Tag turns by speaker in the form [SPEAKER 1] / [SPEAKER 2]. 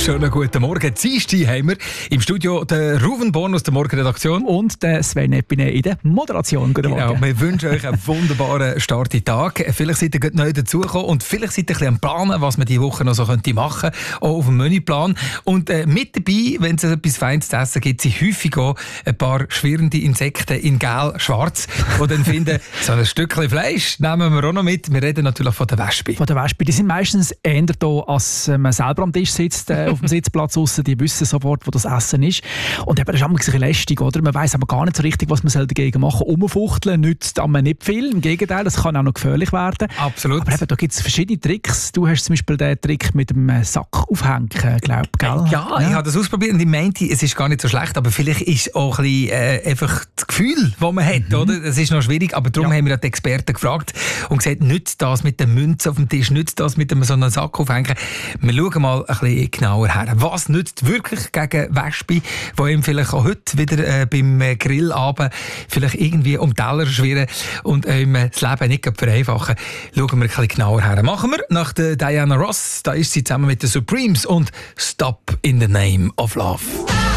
[SPEAKER 1] Schönen guten Morgen. Dienstag haben wir im Studio den Ruven Born aus der Morgenredaktion.
[SPEAKER 2] Und den Sven Epine in der Moderation. Guten Morgen.
[SPEAKER 1] Genau, wir wünschen euch einen wunderbaren Start in den Tag. Vielleicht seid ihr gerade neu dazugekommen und vielleicht seid ihr ein bisschen am Planen, was man diese Woche noch so machen könnte, auch auf dem Menüplan. Und mit dabei, wenn es etwas Feines zu essen gibt, sind häufig auch ein paar schwirrende Insekten in Gel-Schwarz, die dann finden, so ein Stückchen Fleisch nehmen wir auch noch mit. Wir reden natürlich von der Wespe.
[SPEAKER 2] Von der Wespe. Die sind meistens eher da, als man selber am Tisch sitzt, auf dem Sitzplatz draussen. Die wissen sofort, wo das Essen ist. Und eben, das ist immer ein bisschen lästig, oder? Man weiss aber gar nicht so richtig, was man dagegen machen soll. Umfuchteln nützt aber nicht viel. Im Gegenteil, das kann auch noch gefährlich werden.
[SPEAKER 1] Absolut.
[SPEAKER 2] Aber eben, da gibt es verschiedene Tricks. Du hast zum Beispiel den Trick mit dem Sack aufhängen, glaube ich, gell?
[SPEAKER 1] Ja, ich habe das ausprobiert und ich meinte, es ist gar nicht so schlecht, aber vielleicht ist es auch ein bisschen, einfach das Gefühl, das man hat, oder? Es ist noch schwierig, aber darum haben wir die Experten gefragt und gesagt, nützt das mit der Münze auf dem Tisch, nützt das mit so einem Sack aufhängen. Wir schauen mal ein bisschen genauer her. Was nützt wirklich gegen Wespe, die ihm vielleicht auch heute wieder beim Grillabend vielleicht irgendwie um Teller schwirren und ihm das Leben nicht vereinfachen? Schauen wir ein bisschen genauer her. Machen wir nach der Diana Ross. Da ist sie zusammen mit den Supremes und Stop in the Name of Love.